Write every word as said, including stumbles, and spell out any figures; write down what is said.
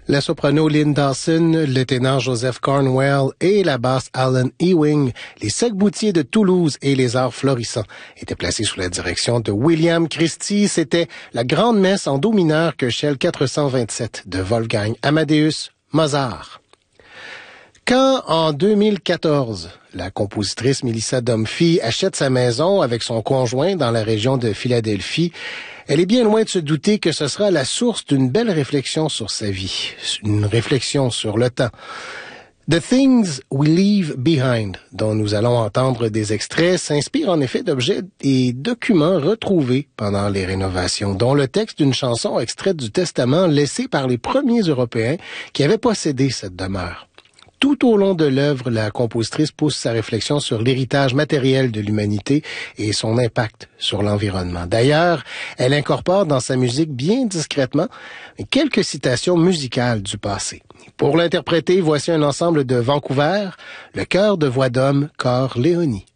La soprano Lynn Dawson, le ténor Joseph Cornwell et la basse Alan Ewing, les Secs-Boutiers de Toulouse et les Arts Florissants étaient placés sous la direction de William Christie. C'était la grande messe en do mineur que Shell quatre cent vingt-sept de Wolfgang Amadeus Mozart. Quand, en deux mille quatorze, la compositrice Melissa Dunphy achète sa maison avec son conjoint dans la région de Philadelphie, elle est bien loin de se douter que ce sera la source d'une belle réflexion sur sa vie, une réflexion sur le temps. The Things We Leave Behind, dont nous allons entendre des extraits, s'inspire en effet d'objets et documents retrouvés pendant les rénovations, dont le texte d'une chanson extraite du Testament laissé par les premiers Européens qui avaient possédé cette demeure. Tout au long de l'œuvre, la compositrice pousse sa réflexion sur l'héritage matériel de l'humanité et son impact sur l'environnement. D'ailleurs, elle incorpore dans sa musique bien discrètement quelques citations musicales du passé. Pour l'interpréter, voici un ensemble de Vancouver, le chœur de voix d'homme Cor Léonie.